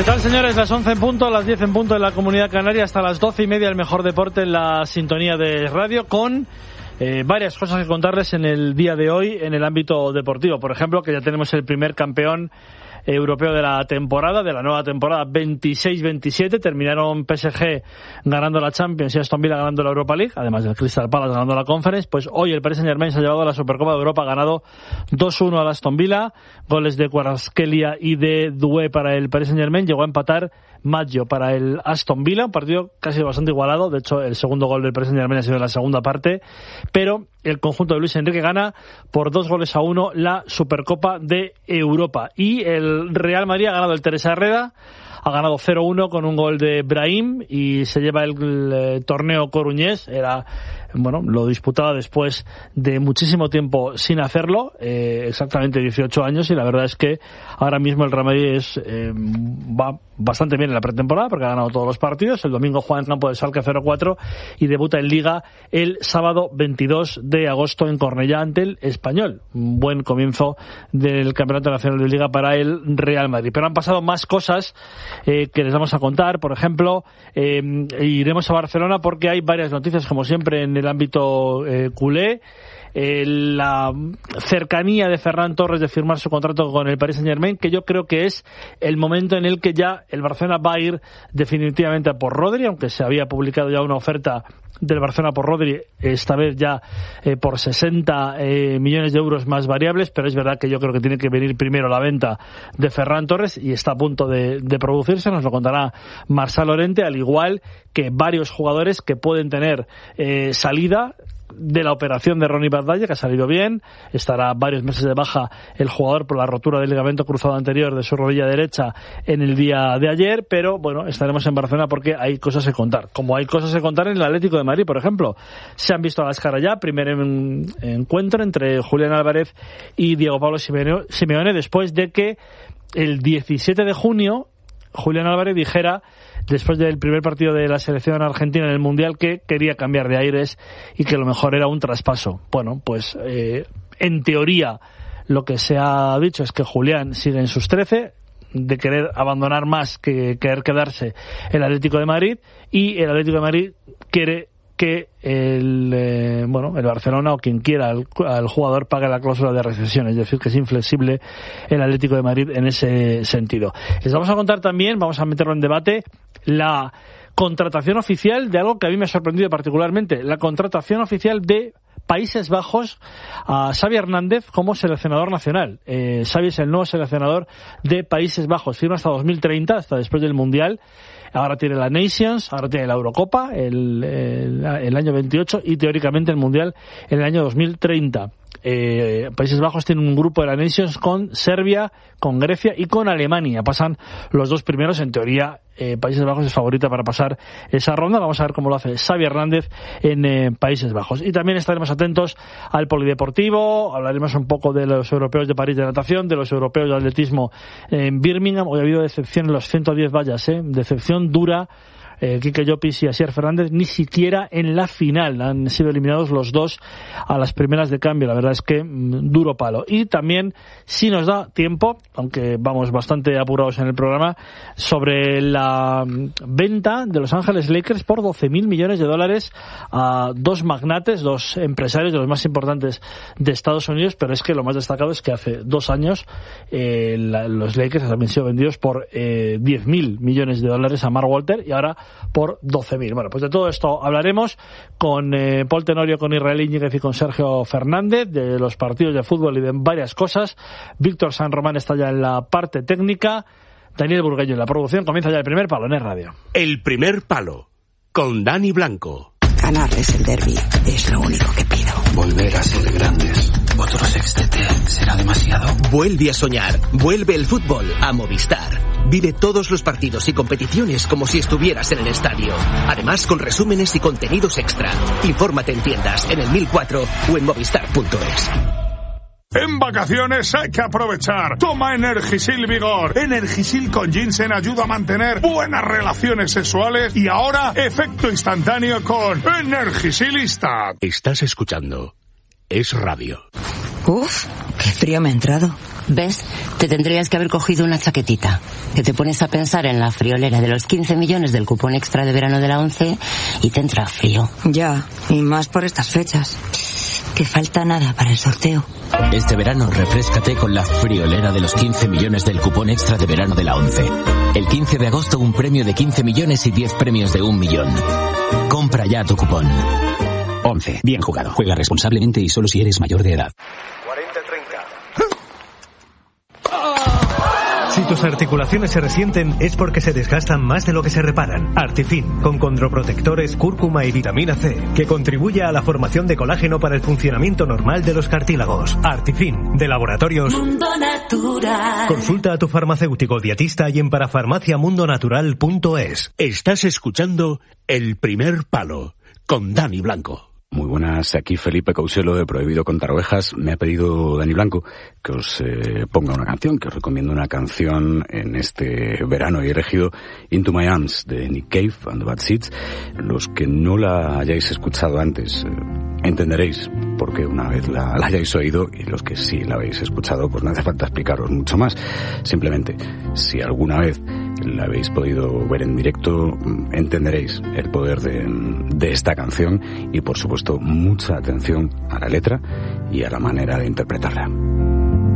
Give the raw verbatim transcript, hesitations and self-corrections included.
¿Qué tal, señores? Las once en punto, las diez en punto en la Comunidad Canaria, hasta las doce y media el mejor deporte en la sintonía de radio, con eh, varias cosas que contarles en el día de hoy en el ámbito deportivo. Por ejemplo, que ya tenemos el primer campeón europeo de la temporada, de la nueva temporada veintiséis veintisiete. Terminaron P S G ganando la Champions y Aston Villa ganando la Europa League, además del Crystal Palace ganando la Conference. Pues hoy el Paris Saint-Germain se ha llevado a la Supercopa de Europa, ha ganado dos uno al Aston Villa, goles de Kvaratskhelia y de Doué para el Paris Saint-Germain. Llegó a empatar Maggio para el Aston Villa, un partido casi bastante igualado. De hecho, el segundo gol del Paris Saint-Germain ha sido en la segunda parte, pero el conjunto de Luis Enrique gana por dos goles a uno la Supercopa de Europa. Y el Real Madrid ha ganado el Teresa Herrera, ha ganado cero uno con un gol de Brahim y se lleva el, el, el torneo coruñés. Era, bueno, lo disputaba después de muchísimo tiempo sin hacerlo, eh, exactamente dieciocho años, y la verdad es que ahora mismo el Real Madrid es, eh, va bastante bien en la pretemporada porque ha ganado todos los partidos. El domingo juega en campo de Schalke cero cuatro y debuta en Liga el sábado veintidós de agosto en Cornellá ante el Español. Un buen comienzo del Campeonato Nacional de Liga para el Real Madrid. Pero han pasado más cosas eh, que les vamos a contar. Por ejemplo, eh, iremos a Barcelona porque hay varias noticias, como siempre, en el ámbito eh, culé. Eh, la cercanía de Ferran Torres de firmar su contrato con el Paris Saint-Germain, que yo creo que es el momento en el que ya el Barcelona va a ir definitivamente por Rodri, aunque se había publicado ya una oferta del Barcelona por Rodri, esta vez ya eh, por sesenta eh, millones de euros más variables, pero es verdad que yo creo que tiene que venir primero la venta de Ferran Torres y está a punto de, de producirse. Nos lo contará Marçal Llorente, al igual que varios jugadores que pueden tener eh, salida de la operación de Ronnie Batalla, que ha salido bien. Estará varios meses de baja el jugador por la rotura del ligamento cruzado anterior de su rodilla derecha en el día de ayer, pero bueno, estaremos en Barcelona porque hay cosas que contar, como hay cosas que contar en el Atlético de Madrid, por ejemplo. Se han visto a las caras ya, primer en, encuentro entre Julián Álvarez y Diego Pablo Simeone, después de que el diecisiete de junio Julián Álvarez dijera, después del primer partido de la selección argentina en el Mundial, que quería cambiar de aires y que lo mejor era un traspaso. Bueno, pues eh, en teoría lo que se ha dicho es que Julián sigue en sus trece, de querer abandonar más que querer quedarse el Atlético de Madrid, y el Atlético de Madrid quiere que el eh, bueno el Barcelona o quien quiera al, al jugador pague la cláusula de rescisión, es decir, que es inflexible el Atlético de Madrid en ese sentido. Les vamos a contar también, vamos a meterlo en debate, la contratación oficial de algo que a mí me ha sorprendido particularmente, la contratación oficial de Países Bajos a Xavi Hernández como seleccionador nacional. Eh, Xavi es el nuevo seleccionador de Países Bajos, firma hasta dos mil treinta, hasta después del Mundial. Ahora tiene la Nations, ahora tiene la Eurocopa el, el, el año veintiocho y teóricamente el Mundial en el año dos mil treinta. Eh, Países Bajos tiene un grupo de la Nations con Serbia, con Grecia y con Alemania. Pasan los dos primeros, en teoría eh, Países Bajos es favorita para pasar esa ronda. Vamos a ver cómo lo hace Xavi Hernández en eh, Países Bajos. Y también estaremos atentos al polideportivo, hablaremos un poco de los europeos de París de natación, de los europeos de atletismo en Birmingham. Hoy ha habido decepción en los ciento diez vallas, ¿eh? decepción dura. Eh, Quique Llopis y Asier Fernández ni siquiera en la final, han sido eliminados los dos a las primeras de cambio. La verdad es que mmm, duro palo. Y también, si nos da tiempo, aunque vamos bastante apurados en el programa, sobre la venta de Los Ángeles Lakers por doce mil millones de dólares a dos magnates, dos empresarios de los más importantes de Estados Unidos. Pero es que lo más destacado es que hace dos años eh, la, los Lakers habían sido vendidos por eh, diez mil millones de dólares a Mark Walter y ahora por doce mil. Bueno, pues de todo esto hablaremos con eh, Paul Tenorio, con Israel Íñiguez y con Sergio Fernández, de los partidos de fútbol y de varias cosas. Víctor San Román está ya en la parte técnica, Daniel Burgueño en la producción. Comienza ya el primer palo en Radio. El primer palo, con Dani Blanco. Ganarles el derbi es lo único que pido. Volver a ser grandes. Otro sextete será demasiado. Vuelve a soñar. Vuelve el fútbol a Movistar. Vive todos los partidos y competiciones como si estuvieras en el estadio. Además, con resúmenes y contenidos extra. Infórmate en tiendas, en el mil cuatro o en movistar punto es. En vacaciones hay que aprovechar. Toma Energisil Vigor. Energisil con ginseng ayuda a mantener buenas relaciones sexuales y ahora efecto instantáneo con Energisilista. Estás escuchando Es Radio. Uf, qué frío me ha entrado. ¿Ves? Te tendrías que haber cogido una chaquetita. Que te pones a pensar en la friolera de los quince millones del cupón extra de verano de la ONCE y te entra frío. Ya, y más por estas fechas. Que falta nada para el sorteo. Este verano refréscate con la friolera de los quince millones del cupón extra de verano de la ONCE. El quince de agosto un premio de quince millones y diez premios de un millón. Compra ya tu cupón. ONCE. Bien jugado. Juega responsablemente y solo si eres mayor de edad. cuarenta treinta. Si tus articulaciones se resienten es porque se desgastan más de lo que se reparan. Artifin, con condroprotectores, cúrcuma y vitamina C, que contribuye a la formación de colágeno para el funcionamiento normal de los cartílagos. Artifin, de Laboratorios Mundo Natural. Consulta a tu farmacéutico dietista y en parafarmacia mundo natural punto es. Estás escuchando El Primer Palo, con Dani Blanco. Muy buenas, aquí Felipe Couselo de Prohibido Contar Ovejas. Me ha pedido Dani Blanco que os eh, ponga una canción, que os recomiendo una canción en este verano y he elegido Into My Arms de Nick Cave and the Bad Seeds. Los que no la hayáis escuchado antes eh, entenderéis por qué una vez la, la hayáis oído, y los que sí la habéis escuchado pues no hace falta explicaros mucho más. Simplemente, si alguna vez la habéis podido ver en directo, entenderéis el poder de, de esta canción y por supuesto mucha atención a la letra y a la manera de interpretarla.